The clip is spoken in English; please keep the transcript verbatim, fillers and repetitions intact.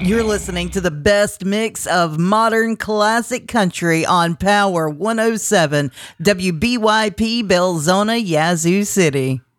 You're listening to the best mix of modern classic country on Power one oh seven, W B Y P Belzona, Yazoo City.